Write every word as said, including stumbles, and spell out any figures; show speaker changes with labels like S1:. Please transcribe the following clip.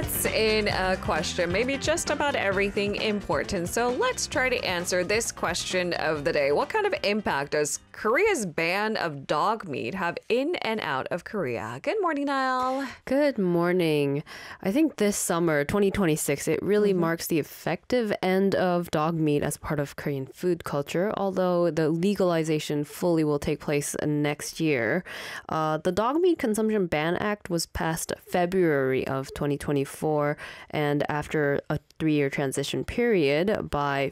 S1: That's in a question, maybe just about everything important. So let's try to answer this question of the day. What kind of impact does Korea's ban of dog meat have in and out of Korea? Good morning, Niall.
S2: Good morning. I think this summer, twenty twenty-six, it really
S1: Mm-hmm.
S2: marks the effective end of dog meat as part of Korean food culture, although the legalization fully will take place next year. Uh, the Dog Meat Consumption Ban Act was passed February of twenty twenty-four, and after a three-year transition period, by